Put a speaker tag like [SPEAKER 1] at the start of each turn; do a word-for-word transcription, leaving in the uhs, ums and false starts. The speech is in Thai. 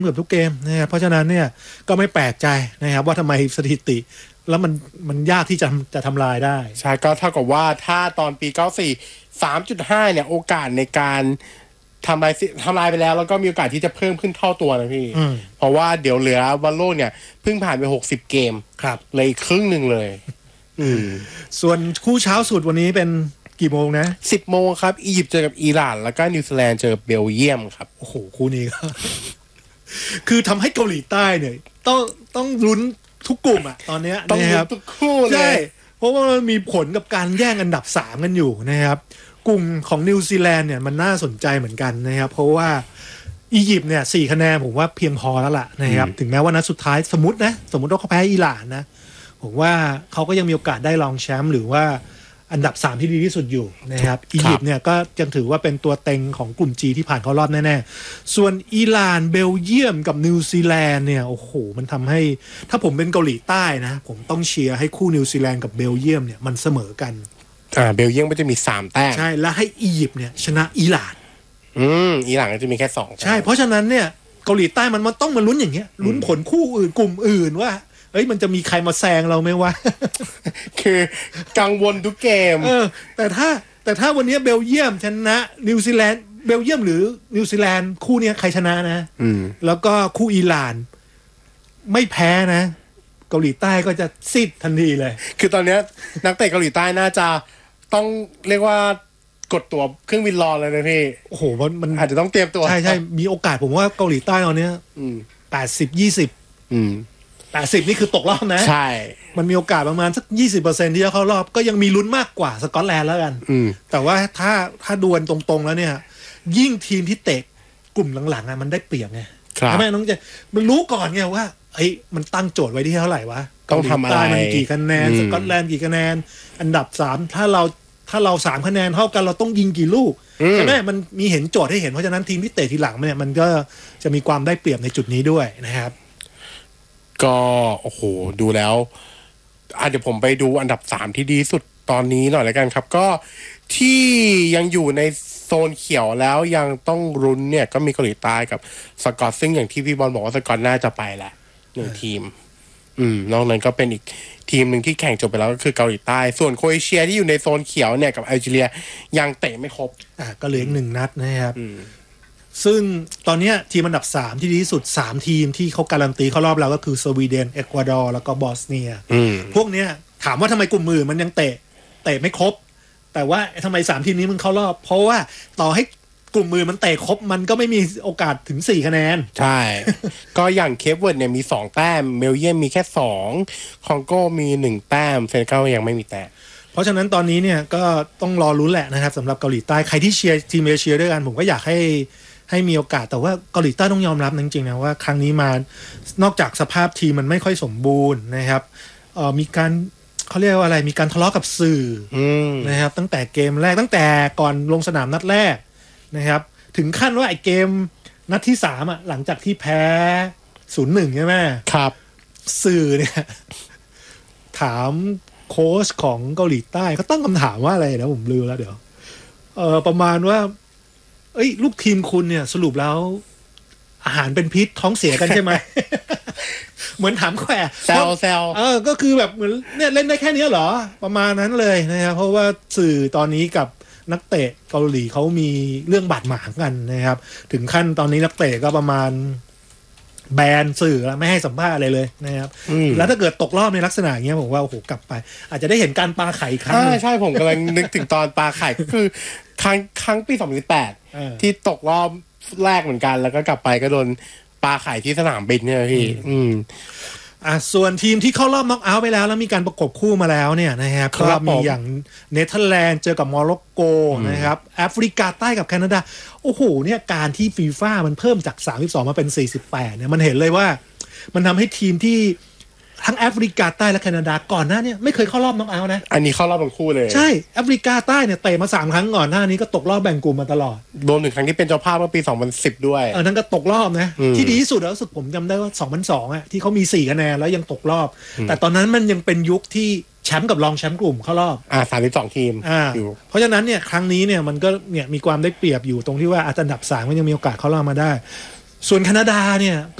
[SPEAKER 1] เกือบทุกเกมนะครับเพราะฉะนั้นเนี่ยก็ไม่แปลกใจนะครับว่าทำไมสถิติแล้วมันมันยากที่จะจะทำลายได้
[SPEAKER 2] ใช่ก็เท่ากับว่าถ้าตอนปีเก้าสิบสี่ สามจุดห้า เนี่ยโอกาสในการทำลายทำลายไปแล้วแล้วก็มีโอกาสที่จะเพิ่มขึ้นเท่าตัวนะพี่เพราะว่าเดี๋ยวเหลือบอลโลกเนี่ยเพิ่งผ่านไปหกสิบเกม
[SPEAKER 1] ครับ
[SPEAKER 2] เลยครึ่งหนึ่งเลยอืม
[SPEAKER 1] ส่วนคู่เช้าสุดวันนี้เป็นกี่โมงนะ
[SPEAKER 2] สิบโมงครับอียิปต์เจอกับอิหร่านแล้วก็นิวซีแลนด์เจอเบลเยียมครับ
[SPEAKER 1] โอ้โหคู่นี้ก็ คือทำให้เกาหลีใต้เนี่ยต้องต้องลุ้นทุกกลุ่มอ่ะตอนนี้
[SPEAKER 2] ต้องลุ้นทุกคู่เลยใช่
[SPEAKER 1] เพราะว่ามันมีผลกับการแย่งอันดับสามกันอยู่นะครับกลุ่มของนิวซีแลนด์เนี่ยมันน่าสนใจเหมือนกันนะครับเพราะว่าอียิปต์เนี่ยสี่คะแนนผมว่าเพียงพอแล้วล่ะนะครับถึงแม้ว่านัดสุดท้ายสมมตินะสมมติว่าเขาแพ้อิหร่านนะผมว่าเขาก็ยังมีโอกาสได้รองแชมป์หรือว่าอันดับสามที่ดีที่สุดอยู่นะครับอียิปต์เนี่ยก็ยังถือว่าเป็นตัวเต็งของกลุ่ม G ที่ผ่านเข้ารอบแน่ๆส่วนอิหร่านเบลเยียมกับนิวซีแลนด์เนี่ยโอ้โหมันทำให้ถ้าผมเป็นเกาหลีใต้นะผมต้องเชียร์ให้คู่นิวซีแลนด์กับเบลเยียมเนี่ยมันเสมอกัน
[SPEAKER 2] อ่าเบลเยียมก็จะมีสามแต้ม
[SPEAKER 1] ใช่แล้วให้อียิปต์เนี่ยชนะอิหร่าน
[SPEAKER 2] อืมอิหร่านก็จะมีแค่สอง
[SPEAKER 1] ใช่เพราะฉะนั้นเนี่ยเกาหลีใต้มันมันต้องมาลุ้นอย่างเงี้ยลุ้นผลคู่อื่นกลุ่มอื่นว่าเอ้ยมันจะมีใครมาแซงเราไหมวะ
[SPEAKER 2] คือกังวลทุกเกม
[SPEAKER 1] เออแต่ถ้าแต่ถ้าวันนี้เบลเยียมชนะนิวซีแลนด์เบลเยียมหรือนิวซีแลนด์คู่นี้ใครชนะนะแล้วก็คู่อิหร่านไม่แพ้นะเกาหลีใต้ก็จะซิดทันทีเลย
[SPEAKER 2] คือตอนนี้นักเตะเกาหลีใต้น่าจะต้องเรียกว่ากดตัวเครื่องบินรอเลยนะพี่
[SPEAKER 1] โอ้โหมันมัน
[SPEAKER 2] อาจจะต้องเตรียมตัว
[SPEAKER 1] ใช่ใช่มีโอกาสผมว่าเกาหลีใต้ตอนนี้แปดสิบยี่สิบ
[SPEAKER 2] อืม
[SPEAKER 1] แปดสิบนี่คือตกรอบนะ
[SPEAKER 2] ใช่
[SPEAKER 1] มันมีโอกาสประมาณสัก ยี่สิบเปอร์เซ็นต์ ที่จะเข้ารอบก็ยังมีลุ้นมากกว่าสกอตแลนด์แล้วกันแต่ว่าถ้าถ้าดวลตรงๆแล้วเนี่ยยิ่งทีมที่เตะกลุ่มหลังๆอ่ะมันได้เปรียบไงใช่ไหมน้องเจมันรู้ก่อนไงว่าเฮ้ยมันตั้งโจทย์ไว้ที่เท่าไหร่วะ
[SPEAKER 2] ต้องทำอะไร
[SPEAKER 1] มันกี่คะแนนสกอตแลนด์กี่คะแนนอันดับสามถ้าเราถ้าเราสามคะแนนเท่ากันเราต้องยิงกี่ลูกใช่ไหมมันมีเห็นโจทย์ให้เห็นเพราะฉะนั้นทีมที่เตะทีหลังเนี่ยมันก็จะมีความได้เปรียบในจุดนี้ด้วยนะครับ
[SPEAKER 2] ก็โอ้โหดูแล้วอ่ะเดี๋ยวผมไปดูอันดับสามที่ดีสุดตอนนี้หน่อยแล้วกันครับก็ที่ยังอยู่ในโซนเขียวแล้วยังต้องรุ้นเนี่ยก็มีเกาหลีใต้กับสกอตซึ่งอย่างที่พี่บอลบอกว่าสกอตน่าจะไปแหละหนึ่งทีมอืมนอกนั้นก็เป็นอีกทีมหนึ่งที่แข่งจบไปแล้วก็คือเกาหลีใต้ส่วนโครเอเชียที่อยู่ในโซนเขียวเนี่ยกับแอลจีเรียยังเตะไม่ครบ
[SPEAKER 1] อ่ะก็เหลืออีกหนึ่งนัดนะครับซึ่งตอนนี้ทีมอันดับสามที่ดีที่สุดสามทีมที่เขาการันตีเข้ารอบแล้วก็คือสวีเดนเอกวาดอร์แล้วก็บอสเนียพวกเนี้ยถามว่าทำไมกลุ่มมือมันยังเตะเตะไม่ครบแต่ว่าทำไมสามทีมนี้มันเข้ารอบเพราะว่าต่อให้กลุ่มมือมันเตะครบมันก็ไม่มีโอกาสถึงสี่คะแนน
[SPEAKER 2] ใช่ ก็อย่างเคปเวิร์ดเนี่ยมีสองแต้มเบลเยียมมีแค่สองคองโกมีหนึ่งแต้มเซนเกายังไม่มีแต้ม
[SPEAKER 1] เพราะฉะนั้นตอนนี้เนี่ยก็ต้องรอลุ้นแหละนะครับสำหรับเกาหลีใต้ใครที่เชียร์ทีมเอเชียด้วยกันผมก็อยากให้ให้มีโอกาสแต่ว่าเกาหลีใต้ต้องยอมรับจริงๆนะว่าครั้งนี้มานอกจากสภาพทีมมันไม่ค่อยสมบูรณ์นะครับเอ่อมีการเขาเรียกว่าอะไรมีการทะเลาะกับสื่อนะครับตั้งแต่เกมแรกตั้งแต่ก่อนลงสนามนัดแรกนะครับถึงขั้นว่าไอ้เกมนัดที่สามอ่ะหลังจากที่แพ้ ศูนย์หนึ่ง ใช่ไหม
[SPEAKER 2] ครับ
[SPEAKER 1] สื่อเนี่ยถามโค้ชของเกาหลีใต้เขาตั้งคำถามว่าอะไรนะผมลืมแล้วเดี๋ยวเออประมาณว่าเอ้ยลูกทีมคุณเนี่ยสรุปแล้วอาหารเป็นพิษท้องเสียกันใช่ไหม เหมือนถามแขว
[SPEAKER 2] แซวแซว
[SPEAKER 1] เออก็คือแบบเหมือนเนี่ยเล่นได้แค่นี้เหรอประมาณนั้นเลยนะครับเพราะว่าสื่อตอนนี้กับนักเตะเกาหลีเขามีเรื่องบาดหมางกันนะครับถึงขั้นตอนนี้นักเตะก็ประมาณแบนสื่อแล้วไม่ให้สัมภาษณ์อะไรเลยนะครับแล้วถ้าเกิดตกรอบในลักษณะอย่างเงี้ยผมว่าโอ้โหกลับไปอาจจะได้เห็นการปาไข่ครั้ง
[SPEAKER 2] ใช่ใช่ผมกำลังนึกถึงตอนปาไข่ก็คือครั้งครั้งปีสองพันสิบแปดที่ตกรอบแรกเหมือนกันแล้วก็กลับไปก็โดนปาไข่ที่สนามบินเนี่ยพี่อืม
[SPEAKER 1] อ่ะส่วนทีมที่เข้ารอบน็อกเอาท์ไปแล้วแล้วมีการประกบคู่มาแล้วเนี่ยนะครับก็มีอย่างเนเธอร์แลนด์เจอกับโมร็อกโกนะครับแอฟริกาใต้กับแคนาดาโอ้โหเนี่ยการที่ฟีฟ่ามันเพิ่มจากสามสิบสองมาเป็นสี่สิบแปดเนี่ยมันเห็นเลยว่ามันทำให้ทีมที่ทั้งแอฟริกาใต้และแคนาดาก่อนหน้านี้ไม่เคยเข้ารอบน็อกเอาท์นะ
[SPEAKER 2] อันนี้เข้ารอบทั้งคู่เลย
[SPEAKER 1] ใช่แอฟริกาใต้เนี่ยเตะมาสามครั้งก่อนหน้านี้ก็ตกรอบแบ่งกลุ่มมาตลอด
[SPEAKER 2] รวมถึงครั้งที่เป็นเจ้าภาพเมื่อปีสองพันสิบด้วย
[SPEAKER 1] เออนั่นก็ตกรอบนะที่ดีที่สุดแล้วสุดผมจำได้ว่าสองพันสองอ่ะที่เขามีสี่คะแนนแล้วยังตกรอบแต่ตอนนั้นมันยังเป็นยุคที่แชมป์กับรองแชมป์กลุ่มเข้ารอบ
[SPEAKER 2] อ่าสามสิบสองทีม
[SPEAKER 1] อ่าอยู่เพราะฉะนั้นเนี่ยครั้งนี้เนี่ยมันก็เนี่ยมีความได้เปรียบอยู่ตรงที่ว่าอันดับสามมันยังมีโอกาสเข้ารอบมาได้ส่วนแคนาดาเนี่ย